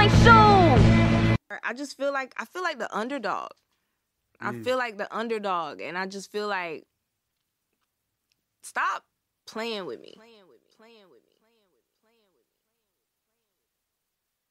coming soon. I feel like the underdog. I feel like the underdog, and I just feel like, stop playing with me.